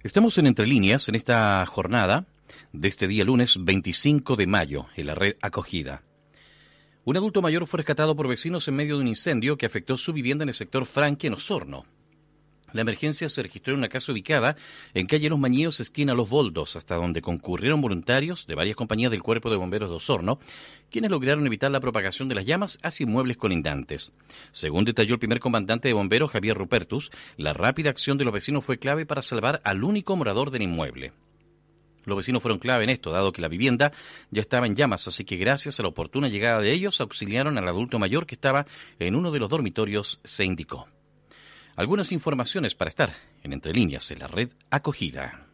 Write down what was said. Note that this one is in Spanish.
Estamos en Entre Líneas en esta jornada de este día lunes 25 de mayo en la red Acogida. Un adulto mayor fue rescatado por vecinos en medio de un incendio que afectó su vivienda en el sector Franque, en Osorno. La emergencia se registró en una casa ubicada en calle Los Mañíos, esquina Los Boldos, hasta donde concurrieron voluntarios de varias compañías del Cuerpo de Bomberos de Osorno, quienes lograron evitar la propagación de las llamas hacia inmuebles colindantes. Según detalló el primer comandante de bomberos, Javier Rupertus, la rápida acción de los vecinos fue clave para salvar al único morador del inmueble. Los vecinos fueron clave en esto, dado que la vivienda ya estaba en llamas, así que gracias a la oportuna llegada de ellos, auxiliaron al adulto mayor que estaba en uno de los dormitorios, se indicó. Algunas informaciones para estar en Entre Líneas en la red Acogida.